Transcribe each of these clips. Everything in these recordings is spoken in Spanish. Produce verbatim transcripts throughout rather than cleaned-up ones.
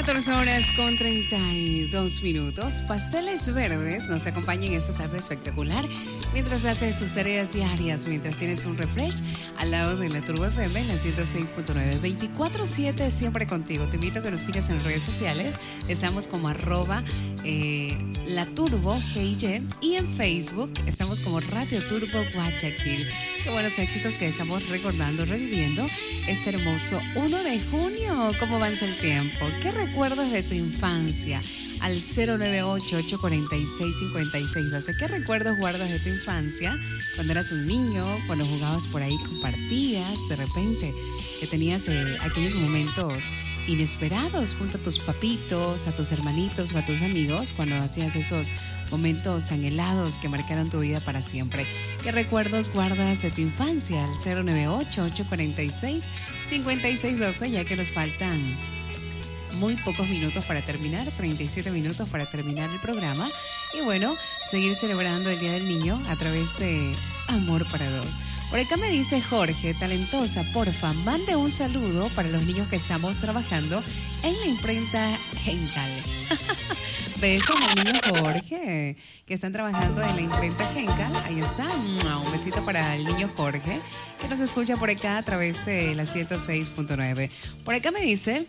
catorce horas con treinta y dos minutos. Pasteles Verdes nos acompañan esta tarde espectacular mientras haces tus tareas diarias, mientras tienes un refresh al lado de la Turbo F M en la ciento seis punto nueve. veinticuatro siete siempre contigo. Te invito a que nos sigas en redes sociales. Estamos como arroba eh, la Turbo G Y y en Facebook estamos como Radio Turbo Guayaquil. Qué buenos éxitos que estamos recordando, reviviendo este hermoso uno de junio. ¿Cómo avanza el tiempo? ¿Qué recuerdos de tu infancia? Al cero nueve ocho, ocho cuatro seis, cinco seis uno dos. ¿Qué recuerdos guardas de tu infancia? Cuando eras un niño, cuando jugabas por ahí, compartías, de repente, que tenías eh, aquellos momentos inesperados junto a tus papitos, a tus hermanitos o a tus amigos, cuando hacías esos momentos anhelados que marcaron tu vida para siempre. ¿Qué recuerdos guardas de tu infancia? Al cero nueve ocho, ocho cuatro seis, cinco seis uno dos, ya que nos faltan muy pocos minutos para terminar, treinta y siete minutos para terminar el programa. Y bueno, seguir celebrando el Día del Niño a través de Amor para Dos. Por acá me dice Jorge, talentosa, porfa, mande un saludo para los niños que estamos trabajando en la imprenta Gencal. Besos al niño Jorge, que están trabajando en la imprenta Gencal. Ahí está, un besito para el niño Jorge, que nos escucha por acá a través de la ciento seis punto nueve. Por acá me dice...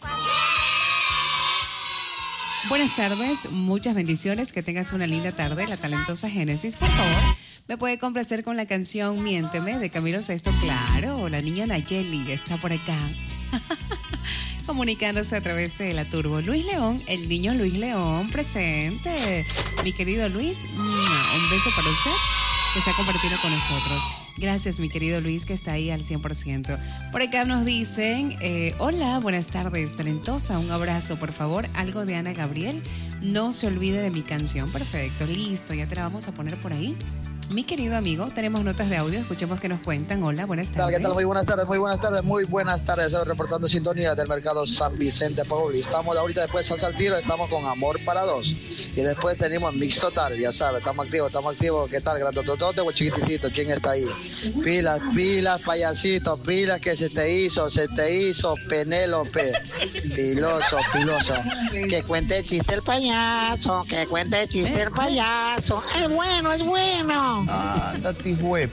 Buenas tardes, muchas bendiciones, que tengas una linda tarde. La talentosa Génesis, por favor, me puede complacer con la canción Miénteme de Camilo Sesto. Claro, la niña Nayeli está por acá comunicándose a través de la Turbo. Luis León, el niño Luis León presente. Mi querido Luis, un beso para usted que está compartiendo con nosotros. Gracias, mi querido Luis, que está ahí al cien por ciento. Por acá nos dicen, eh, hola, buenas tardes, talentosa, un abrazo, por favor, algo de Ana Gabriel, no se olvide de mi canción. Perfecto, listo, ya te la vamos a poner por ahí. Mi querido amigo, tenemos notas de audio, escuchemos qué nos cuentan. Hola, buenas tardes. ¿Qué tal? Muy buenas tardes, muy buenas tardes, muy buenas tardes. Estoy reportando sintonía del mercado San Vicente Pauli. Estamos ahorita después de Salsa al Tiro, estamos con Amor para Dos. Y después tenemos Mix Total, ya sabes, estamos activos, estamos activos. ¿Qué tal? Grandototote o chiquitito, ¿quién está ahí? Pilas, pilas, payasito, pilas que se te hizo, se te hizo Penélope. Piloso, piloso. Que cuente chiste el payaso, que cuente chiste el payaso. Es bueno, es bueno. Ah, Tati Web.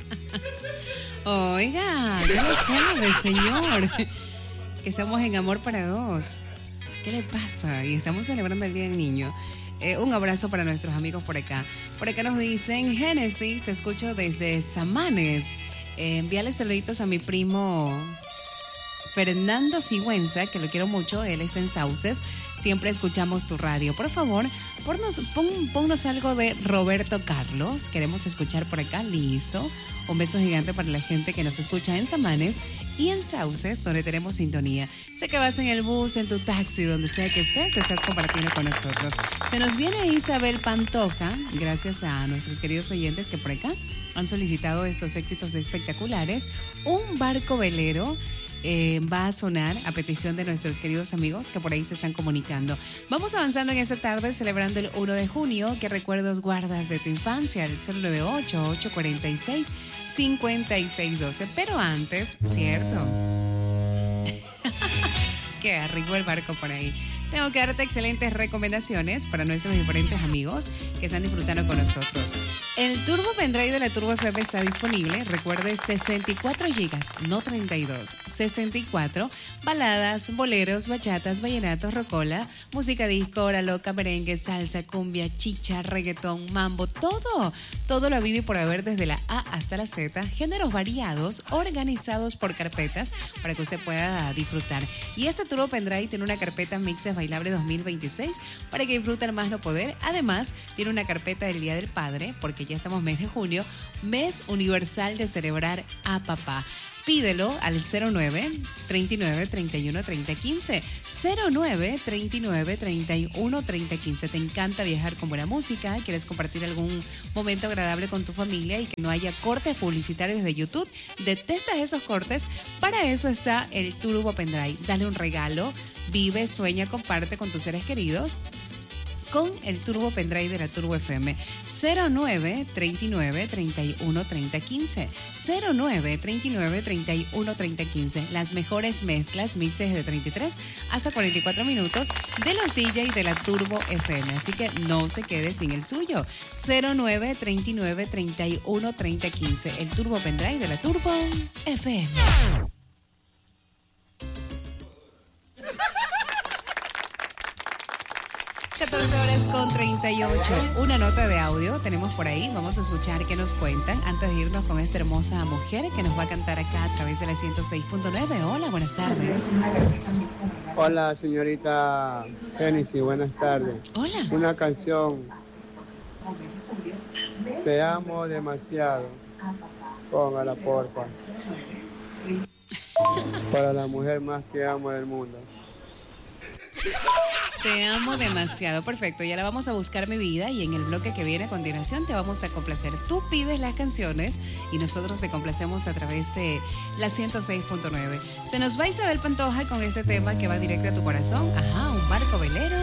Oiga, no lo sabe, señor. Que estamos en Amor para Dos. ¿Qué le pasa? Y estamos celebrando el Día del Niño. Eh, un abrazo para nuestros amigos por acá. Por acá nos dicen, Génesis, te escucho desde Samanes. Eh, envíale saluditos a mi primo Fernando Sigüenza, que lo quiero mucho, él está en Sauces. Siempre escuchamos tu radio. Por favor, ponnos, pon, ponnos algo de Roberto Carlos. Queremos escuchar por acá. Listo. Un beso gigante para la gente que nos escucha en Samanes y en Sauces, donde tenemos sintonía. Sé que vas en el bus, en tu taxi, donde sea que estés, estás compartiendo con nosotros. Se nos viene Isabel Pantoja, gracias a nuestros queridos oyentes que por acá han solicitado estos éxitos espectaculares. Un barco velero. Eh, va a sonar a petición de nuestros queridos amigos que por ahí se están comunicando. Vamos avanzando en esta tarde celebrando el uno de junio. ¿Qué recuerdos guardas de tu infancia? El cero nueve ocho, ocho cuatro seis, cinco seis uno dos. Pero antes, ¿cierto? Qué arriba el barco por ahí. Tengo que darte excelentes recomendaciones para nuestros diferentes amigos que están disfrutando con nosotros. El Turbo Pendrive de la Turbo F M está disponible. Recuerde, sesenta y cuatro gigas, no treinta y dos. sesenta y cuatro, baladas, boleros, bachatas, vallenatos, rocola, música disco, hora loca, merengue, salsa, cumbia, chicha, reggaetón, mambo, todo. Todo lo habido y por haber desde la A hasta la Z. Géneros variados, organizados por carpetas para que usted pueda disfrutar. Y este Turbo Pendrive tiene una carpeta Mixes Bailable dos mil veintiséis para que disfruten más no poder. Además, tiene una carpeta del Día del Padre, porque ya estamos mes de junio, mes universal de celebrar a papá. Pídelo al cero nueve, treinta y nueve, treinta y uno, treinta, quince. cero nueve, treinta y nueve, treinta y uno, treinta, quince. ¿Te encanta viajar con buena música? ¿Quieres compartir algún momento agradable con tu familia y que no haya cortes publicitarios de YouTube? ¿Detestas esos cortes? Para eso está el Turbo Pendrive. Dale un regalo, vive, sueña, comparte con tus seres queridos. con el Turbo Pendrive de la Turbo F M. cero nueve treinta y nueve, treinta y uno, treinta, quince. cero nueve treinta y nueve, treinta y uno, treinta, quince. Las mejores mezclas, mixes de treinta y tres hasta cuarenta y cuatro minutos de los D J de la Turbo F M. Así que no se quede sin el suyo. cero nueve treinta y nueve, treinta y uno, treinta, quince. El Turbo Pendrive de la Turbo F M. catorce horas con treinta y ocho. Una nota de audio tenemos por ahí. Vamos a escuchar qué nos cuentan antes de irnos con esta hermosa mujer que nos va a cantar acá a través de la ciento seis punto nueve. Hola, buenas tardes. Hola, señorita Genesis, buenas tardes. Hola. Una canción. Te amo demasiado. Póngala, porfa. Para la mujer más que amo del mundo. Te amo demasiado, perfecto. Ya la vamos a buscar, mi vida, y en el bloque que viene a continuación te vamos a complacer. Tú pides las canciones y nosotros te complacemos a través de la ciento seis punto nueve. Se nos va Isabel Pantoja con este tema que va directo a tu corazón. Ajá, un barco velero